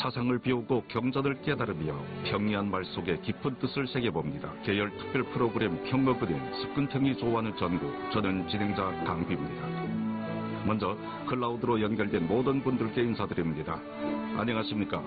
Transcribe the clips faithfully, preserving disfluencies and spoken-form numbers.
사상을 비우고 경전을 깨달으며 평이한 말 속에 깊은 뜻을 새겨봅니다. 계열 특별 프로그램 평어그림 습근평이 좋아하는 전국, 저는 진행자 강비입니다. 먼저 클라우드로 연결된 모든 분들께 인사드립니다. 안녕하십니까?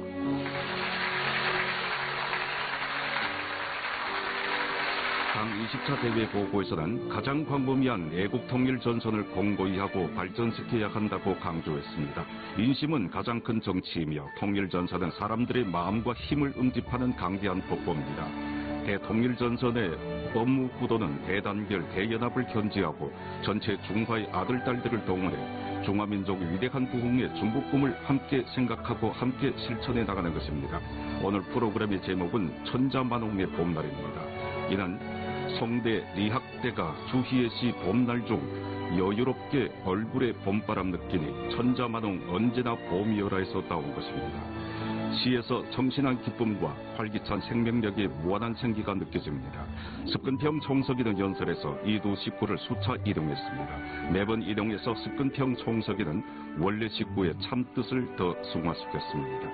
당 이십 차 대회 보고에서는 가장 광범위한 애국 통일 전선을 공고히 하고 발전시켜야 한다고 강조했습니다. 인심은 가장 큰 정치이며 통일 전선은 사람들의 마음과 힘을 응집하는 강대한 폭포입니다. 대통일 전선의 업무 구도는 대단결, 대연합을 견지하고 전체 중화의 아들, 딸들을 동원해 중화민족의 위대한 부흥의 중국 꿈을 함께 생각하고 함께 실천해 나가는 것입니다. 오늘 프로그램의 제목은 천자만홍의 봄날입니다. 이는 송대 리학대가 주희애 시 봄날 중 여유롭게 얼굴에 봄바람 느끼니 천자만홍 언제나 봄이여라에서 따온 것입니다. 시에서 정신한 기쁨과 활기찬 생명력의 무한한 생기가 느껴집니다. 습근평 총서기는 연설에서 이 두 식구를 수차 이동했습니다. 매번 이동해서 습근평 총서기는 원래 식구의 참뜻을 더 승화시켰습니다.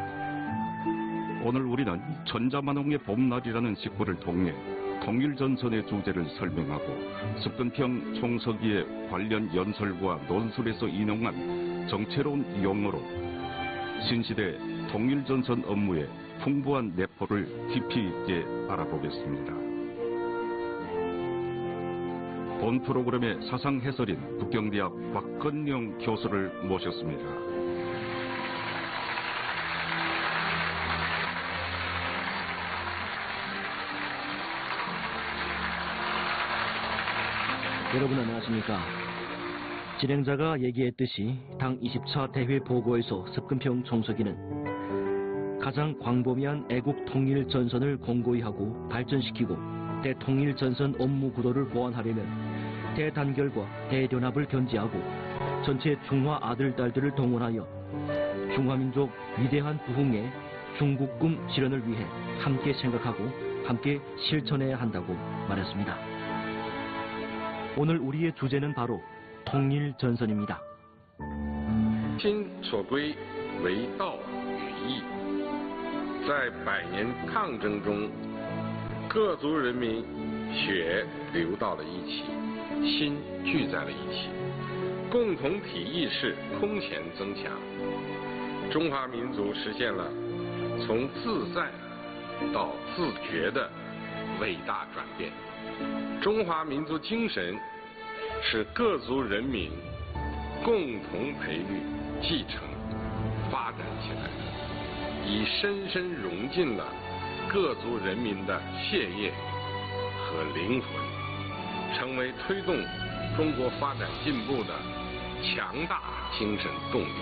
오늘 우리는 천자만홍의 봄날이라는 식구를 통해 통일전선의 주제를 설명하고 습근평 총서기의 관련 연설과 논술에서 인용한 정체로운 용어로 신시대 통일전선 업무의 풍부한 내포를 깊이 있게 알아보겠습니다. 본 프로그램의 사상 해설인 북경대학 곽건영 교수를 모셨습니다. 여러분 안녕하십니까? 진행자가 얘기했듯이 당 이십 차 대회 보고에서 습근평 총서기는 가장 광범위한 애국 통일 전선을 공고히 하고 발전시키고 대통일 전선 업무 구도를 보완하려면 대단결과 대연합을 견지하고 전체 중화 아들, 딸들을 동원하여 중화민족 위대한 부흥의 중국 꿈 실현을 위해 함께 생각하고 함께 실천해야 한다고 말했습니다. 오늘 우리의 주제는 바로 통일전선입니다. 新所归为道与义，在百年抗争中，各族人民血流到了一起，心聚在了一起，共同体意识空前增强，中华民族实现了从自在到自觉的伟大转变。中华民族精神是各族人民共同培育、继承、发展起来的，已深深融进了各族人民的血液和灵魂，成为推动中国发展进步的强大精神动力。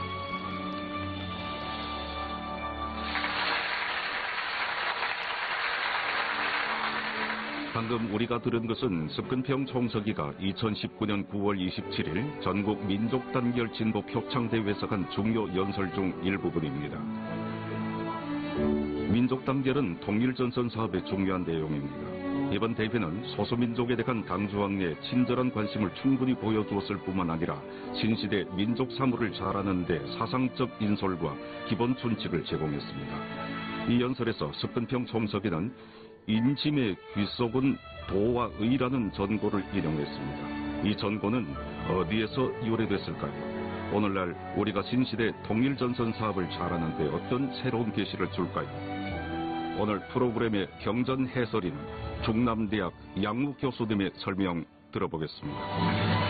방금 우리가 들은 것은 습근평 총서기가 이천십구 년 구월 이십칠일 전국 민족단결 진보 표창대회에서 한 중요 연설 중 일부분입니다. 민족단결은 통일전선 사업의 중요한 내용입니다. 이번 대회는 소수민족에 대한 당중앙의 친절한 관심을 충분히 보여주었을 뿐만 아니라 신시대 민족 사무를 잘하는 데 사상적 인솔과 기본 준칙을 제공했습니다. 이 연설에서 습근평 총서기는 인심의 귀속은 도와 의라는 전고를 인용했습니다. 이 전고는 어디에서 유래됐을까요? 오늘날 우리가 신시대 통일전선 사업을 잘하는 데 어떤 새로운 계시를 줄까요? 오늘 프로그램의 경전 해설인 중남대학 양우 교수님의 설명 들어보겠습니다.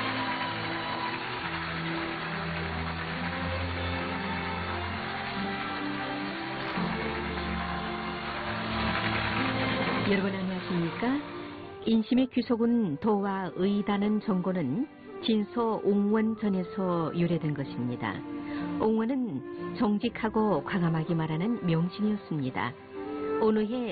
여러분 안녕하십니까? 인심의 귀속은 도와 의다는 전고는 진소 옹원전에서 유래된 것입니다. 옹원은 정직하고 과감하게 말하는 명칭이었습니다. 어느 해